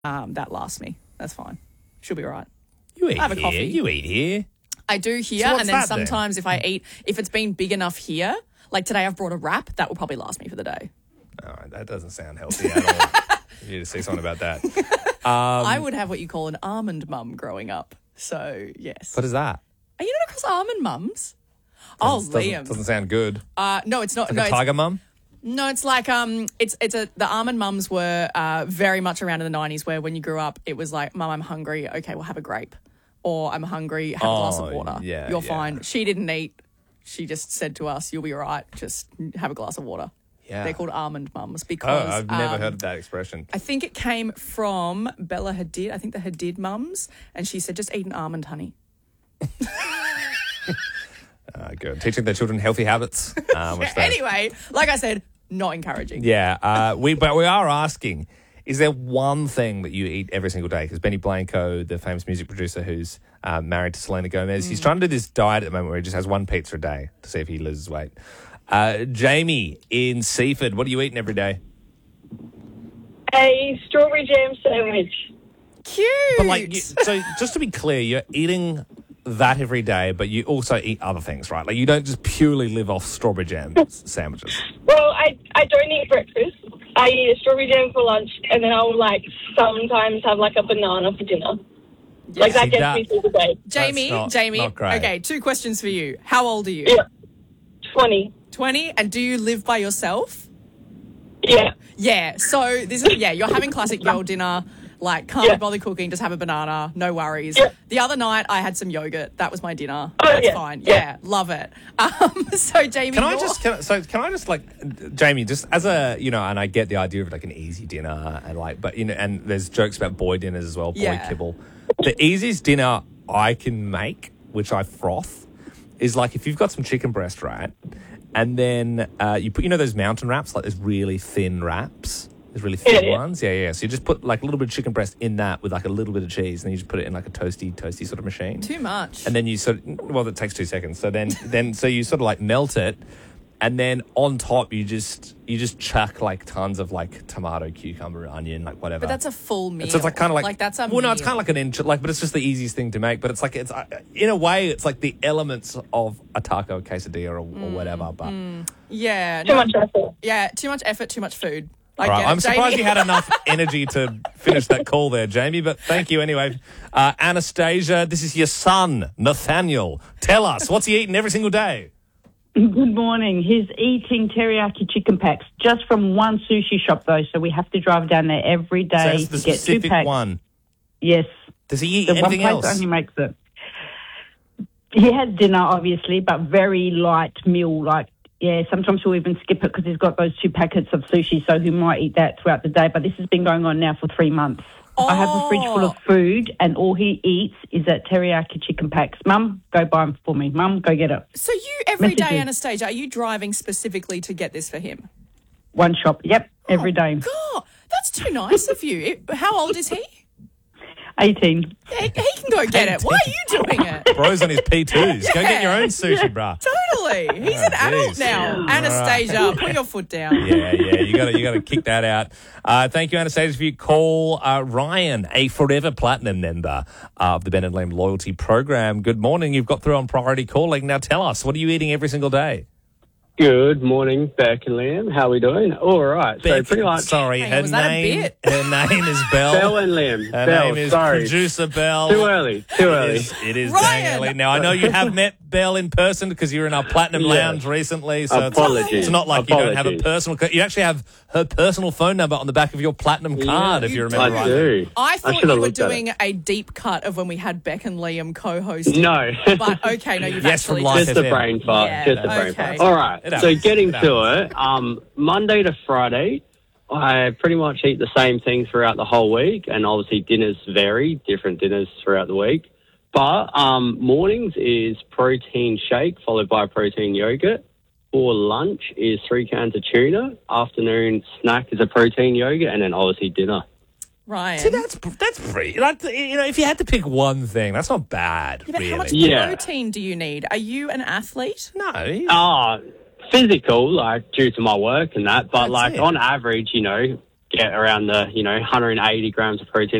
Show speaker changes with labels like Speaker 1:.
Speaker 1: that lasts me. That's fine. She'll be all right.
Speaker 2: You eat
Speaker 1: I have a
Speaker 2: here.
Speaker 1: coffee.
Speaker 2: You eat here.
Speaker 1: I do here,
Speaker 2: So what's
Speaker 1: and then
Speaker 2: that then?
Speaker 1: sometimes if it's been big enough here, like today I've brought a wrap, that will probably last me for the day.
Speaker 2: Oh, that doesn't sound healthy at all. You need to say something about that.
Speaker 1: I would have what you call an almond mum growing up. So, yes.
Speaker 2: What is that?
Speaker 1: Are you not across almond mums? Oh, Liam.
Speaker 2: Doesn't sound good.
Speaker 1: No, it's not.
Speaker 2: Like
Speaker 1: No,
Speaker 2: a tiger mum?
Speaker 1: No, it's like the almond mums were very much around in the 90s where when you grew up it was like, Mum, I'm hungry. Okay, we'll have a grape. Or I'm hungry, have a glass of water.
Speaker 2: Yeah,
Speaker 1: You're
Speaker 2: yeah.
Speaker 1: fine. She didn't eat. She just said to us, you'll be all right. Just have a glass of water.
Speaker 2: Yeah.
Speaker 1: They're called almond mums
Speaker 2: Oh,
Speaker 1: because
Speaker 2: I've never heard of that expression.
Speaker 1: I think it came from Bella Hadid. I think the Hadid mums. And she said, just eat an almond, honey.
Speaker 2: Good. Teaching their children healthy habits. Which they-
Speaker 1: Anyway, like I said, not encouraging.
Speaker 2: Yeah, but we are asking, is there one thing that you eat every single day? Because Benny Blanco, the famous music producer who's married to Selena Gomez, he's trying to do this diet at the moment where he just has one pizza a day to see if he loses weight. Jamie in Seaford, what are you eating every day?
Speaker 3: A strawberry jam sandwich.
Speaker 1: Cute.
Speaker 2: But so just to be clear, you're eating that every day, but you also eat other things, right? Like you don't just purely live off strawberry jam sandwiches.
Speaker 3: Well, I don't eat breakfast. I eat a strawberry jam for lunch, and then I'll sometimes have a banana for dinner. Like that
Speaker 2: See,
Speaker 3: gets me through the day.
Speaker 1: Jamie,
Speaker 2: not great.
Speaker 1: Okay, 2 questions for you. How old are you?
Speaker 3: Yeah. 20.
Speaker 1: 20. And do you live by yourself?
Speaker 3: Yeah.
Speaker 1: Yeah. So you're having classic girl dinner. Can't be bothered cooking, just have a banana, no worries.
Speaker 3: Yeah.
Speaker 1: The other night, I had some yogurt. That was my dinner.
Speaker 3: Oh,
Speaker 1: That's
Speaker 3: yeah.
Speaker 1: fine.
Speaker 3: Yeah.
Speaker 1: Yeah, love it. So, Jamie,
Speaker 2: Can I just Jamie, just as a, and I get the idea of an easy dinner and there's jokes about boy dinners as well, boy
Speaker 1: Yeah.
Speaker 2: kibble. The easiest dinner I can make, which I froth, is if you've got some chicken breast, right? And then you put, those mountain wraps, those really thin wraps. There's really thin ones. Yeah. So you just put a little bit of chicken breast in that with a little bit of cheese, and then you just put it in a toasty sort of machine.
Speaker 1: Too much.
Speaker 2: And then you that takes 2 seconds. So then so you sort of melt it, and then on top you just chuck tons of tomato, cucumber, onion, whatever.
Speaker 1: But that's a full meal.
Speaker 2: So it's kind of
Speaker 1: that's a
Speaker 2: well, no,
Speaker 1: meal.
Speaker 2: it's kind of an inch, but it's just the easiest thing to make. But it's it's in a way it's the elements of a taco, quesadilla, or whatever. But
Speaker 1: Yeah.
Speaker 3: Too much effort.
Speaker 1: Yeah, too much effort, too much food.
Speaker 2: all right, I'm surprised you
Speaker 1: Jamie.
Speaker 2: had enough energy to finish that call there, Jamie. But thank you anyway. Anastasia, this is your son, Nathaniel. Tell us, what's he eating every single day?
Speaker 4: Good morning. He's eating teriyaki chicken packs just from one sushi shop, though, so we have to drive down there every
Speaker 2: So
Speaker 4: day
Speaker 2: that's the
Speaker 4: to get 2
Speaker 2: specific
Speaker 4: packs.
Speaker 2: one.
Speaker 4: Yes.
Speaker 2: Does he eat
Speaker 4: The one
Speaker 2: anything
Speaker 4: place
Speaker 2: else?
Speaker 4: only makes it. He has dinner, obviously, but very light meal. Sometimes he'll even skip it because he's got those 2 packets of sushi, so he might eat that throughout the day. But this has been going on now for 3 months. I have a fridge full of food, and all he eats is that teriyaki chicken packs. Mum, go buy them for me. Mum, go get it.
Speaker 1: So you, every day,
Speaker 4: Messages.
Speaker 1: Anastasia, are you driving specifically to get this for him?
Speaker 4: One shop, yep, every day.
Speaker 1: God, that's too nice of you. How old is he?
Speaker 4: 18.
Speaker 1: He can go get it. Why are you doing it?
Speaker 2: Bro's on his P2s. Go get your own sushi, bruh.
Speaker 1: Totally. He's an adult
Speaker 2: geez.
Speaker 1: now. Anastasia, put your foot down.
Speaker 2: Yeah, you got to kick that out. Thank you, Anastasia, for your call. Ryan, a Forever Platinum member of the Ben and Liam Loyalty Program. Good morning. You've got through on Priority Calling. Now tell us, what are you eating every single day?
Speaker 5: Good morning, Beck and Liam. How are we doing? All right. So pretty much.
Speaker 2: Sorry,
Speaker 1: Hang
Speaker 2: her
Speaker 1: on, was that a
Speaker 2: name.
Speaker 1: bit?
Speaker 2: Her name is Belle.
Speaker 5: Belle and Liam.
Speaker 2: Her
Speaker 5: Belle,
Speaker 2: name is
Speaker 5: sorry.
Speaker 2: Producer Belle.
Speaker 5: Too early. Too early.
Speaker 2: It is
Speaker 1: Ryan!
Speaker 2: dang early. Now, I know you have met Belle in person because you were in our Platinum
Speaker 5: Yeah.
Speaker 2: Lounge recently. So
Speaker 5: Apologies.
Speaker 2: it's not like you don't have a
Speaker 5: Apologies.
Speaker 2: personal... You actually have her personal phone number on the back of your Platinum card, if you remember
Speaker 5: I
Speaker 2: right.
Speaker 5: do.
Speaker 1: I
Speaker 5: should
Speaker 1: thought
Speaker 5: have
Speaker 1: you were
Speaker 5: looked at
Speaker 1: doing
Speaker 5: it.
Speaker 1: a deep cut of when we had Beck and Liam co-hosting.
Speaker 5: No.
Speaker 1: But okay, no, you've
Speaker 2: Yes, from
Speaker 1: actually
Speaker 2: Life
Speaker 5: Just a
Speaker 2: FM.
Speaker 5: brain fart.
Speaker 1: Yeah,
Speaker 5: Just a brain
Speaker 1: okay.
Speaker 5: fart. All right.
Speaker 2: It
Speaker 5: So
Speaker 2: happens.
Speaker 5: getting
Speaker 2: It
Speaker 5: to it, Monday to Friday, I pretty much eat the same thing throughout the whole week, and obviously dinners vary, different dinners throughout the week. But mornings is protein shake followed by protein yogurt. For lunch is 3 cans of tuna. Afternoon snack is a protein yogurt, and then obviously dinner.
Speaker 1: Ryan.
Speaker 2: See, that's pretty... if you had to pick one thing, that's not bad,
Speaker 1: Yeah, but
Speaker 2: really.
Speaker 1: how much
Speaker 5: Yeah.
Speaker 1: protein do you need? Are you an athlete?
Speaker 2: No.
Speaker 5: Physical, due to my work and that, but
Speaker 2: That's it.
Speaker 5: on average, get around the 180 grams of protein